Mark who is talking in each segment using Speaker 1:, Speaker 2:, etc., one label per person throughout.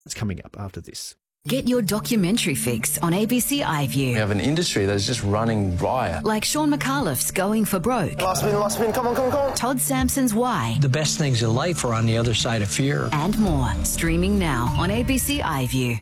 Speaker 1: It's coming up after this.
Speaker 2: Get your documentary fix on ABC iView.
Speaker 3: We have an industry that is just running riot.
Speaker 2: Like Sean McAuliffe's Going for Broke.
Speaker 4: Last spin, come on.
Speaker 2: Todd Sampson's Why.
Speaker 5: The best things in life are on the other side of fear.
Speaker 2: And more. Streaming now on ABC iView.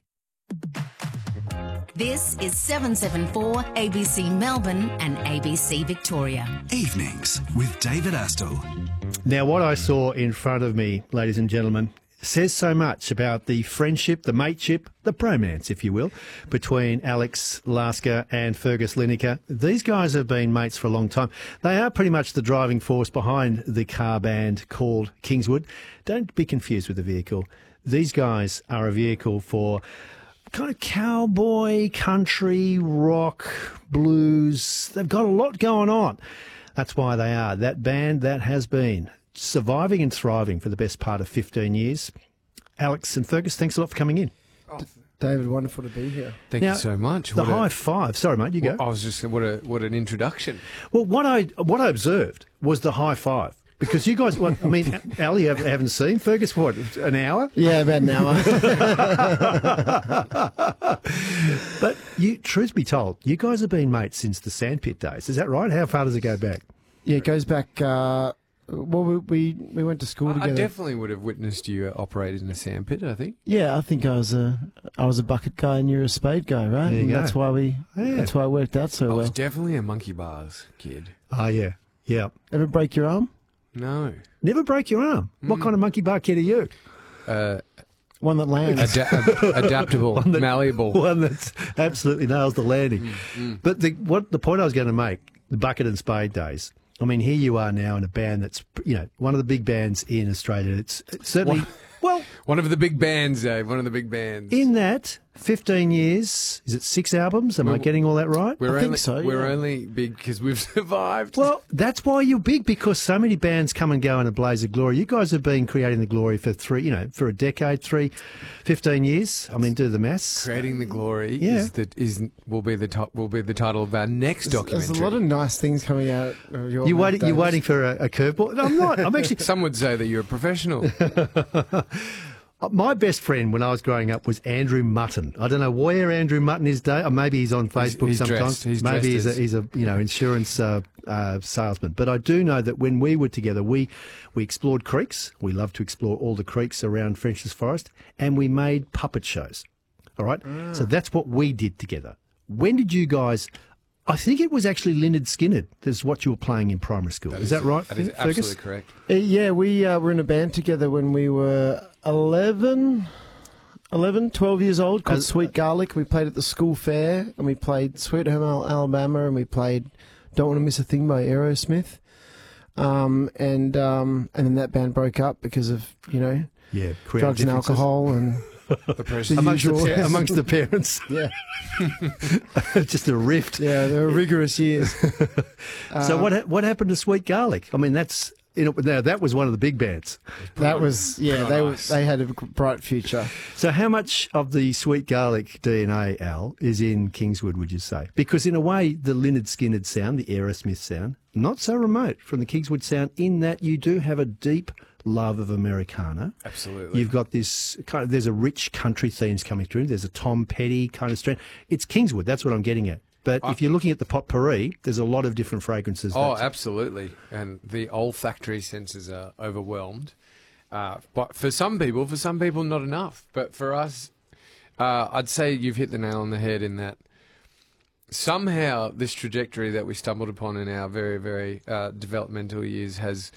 Speaker 2: This is 774 ABC Melbourne and ABC Victoria.
Speaker 6: Evenings with David Astle.
Speaker 1: Now, what I saw in front of me, ladies and gentlemen, says so much about the friendship, the mateship, the bromance, if you will, between Alex Lasker and Fergus Lineker. These guys have been mates for a long time. They are pretty much the driving force behind the car band called Kingswood. Don't be confused with the vehicle. These guys are a vehicle for kind of cowboy, country, rock, blues. They've got a lot going on. That's why they are that band that has been surviving and thriving for the best part of 15 years. Alex and Fergus, thanks a lot for coming in.
Speaker 7: David, wonderful to be here.
Speaker 8: Thank you so much.
Speaker 1: The high five. Sorry, mate, you go.
Speaker 8: I was just what an introduction.
Speaker 1: Well, what I observed was the high five. Because you guys, well, I mean, Al, you haven't seen Fergus, what, an hour?
Speaker 7: Yeah, about an hour.
Speaker 1: But truth be told, you guys have been mates since the Sandpit days. Is that right? How far does it go back?
Speaker 7: Yeah, it goes back. We went to school together.
Speaker 8: I definitely would have witnessed you operate in a sandpit, I think.
Speaker 7: Yeah, I think I was a bucket guy and you're a spade guy, right?
Speaker 1: There you go.
Speaker 7: That's why that's why it worked out so
Speaker 8: I
Speaker 7: well.
Speaker 8: was definitely a monkey bars kid.
Speaker 1: Oh, yeah. Yeah.
Speaker 7: Ever break your arm?
Speaker 8: No.
Speaker 1: Never break your arm. What kind of monkey bar kid are you?
Speaker 7: One that lands.
Speaker 8: Adaptable, malleable.
Speaker 1: One that absolutely nails the landing. But the point I was going to make, the bucket and spade days, I mean, here you are now in a band that's, one of the big bands in Australia. It's certainly,
Speaker 8: one of the big bands, Dave. One of the big bands.
Speaker 1: In that 15 years, is it 6 albums? Am I getting all that right?
Speaker 7: I think so.
Speaker 8: We're
Speaker 7: yeah.
Speaker 8: only big because we've survived.
Speaker 1: Well, that's why you're big, because so many bands come and go in a blaze of glory. You guys have been creating the glory for for a decade, 15 years. I mean, do the maths.
Speaker 8: Creating the glory will be the title of our next documentary.
Speaker 7: There's a lot of nice things coming out of your
Speaker 1: You're
Speaker 7: mouth,
Speaker 1: waiting for a curveball? No, I'm not. I'm actually.
Speaker 8: Some would say that you're a professional.
Speaker 1: My best friend when I was growing up was Andrew Mutton. I don't know where Andrew Mutton is today. Or maybe he's on Facebook sometimes. Maybe he's a insurance salesman. But I do know that when we were together, we explored creeks. We loved to explore all the creeks around French's Forest, and we made puppet shows. All right, so that's what we did together. When did you guys? I think it was actually Lynyrd Skynyrd. That's what you were playing in primary school. Is that right?
Speaker 8: That is absolutely correct.
Speaker 7: Yeah, we were in a band together when we were 12 years old, called Sweet Garlic. We played at the school fair, and we played Sweet Home Alabama, and we played Don't Want to Miss a Thing by Aerosmith. And then that band broke up because of, drugs and alcohol and...
Speaker 8: The pressure.
Speaker 1: amongst the parents.
Speaker 7: Yeah.
Speaker 1: Just a rift.
Speaker 7: Yeah, they were rigorous years.
Speaker 1: So what happened to Sweet Garlic? I mean, now that was one of the big bands.
Speaker 7: That was, they had a bright future.
Speaker 1: So how much of the Sweet Garlic DNA, Al, is in Kingswood, would you say? Because in a way, the Lynyrd Skynyrd sound, the Aerosmith sound, not so remote from the Kingswood sound, in that you do have a deep love of Americana.
Speaker 8: Absolutely.
Speaker 1: You've got this there's a rich country themes coming through. There's a Tom Petty kind of strand. It's Kingswood, that's what I'm getting at. But if you're looking at the potpourri, there's a lot of different fragrances.
Speaker 8: Oh, absolutely. And the olfactory senses are overwhelmed. But for some people, not enough. But for us, I'd say you've hit the nail on the head in that somehow this trajectory that we stumbled upon in our very, very developmental years has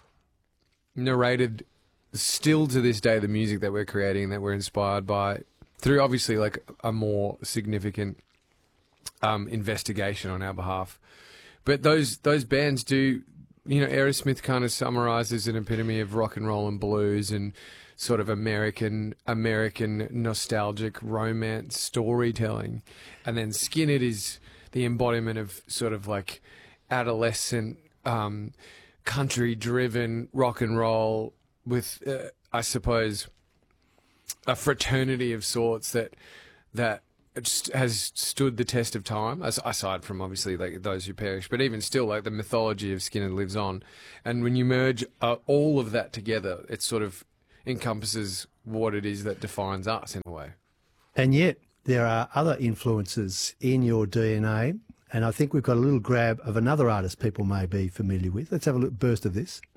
Speaker 8: narrated still to this day the music that we're creating, that we're inspired by, through obviously like a more significant investigation on our behalf. But those bands do, Aerosmith kind of summarizes an epitome of rock and roll and blues and sort of American nostalgic romance storytelling. And then Skynyrd is the embodiment of sort of like adolescent country-driven rock and roll with, I suppose, a fraternity of sorts that has stood the test of time, aside from obviously like those who perish, but even still, like the mythology of Skynyrd lives on. And when you merge all of that together, encompasses what it is that defines us in a way.
Speaker 1: And yet, there are other influences in your DNA, and I think we've got a little grab of another artist people may be familiar with. Let's have a little burst of this.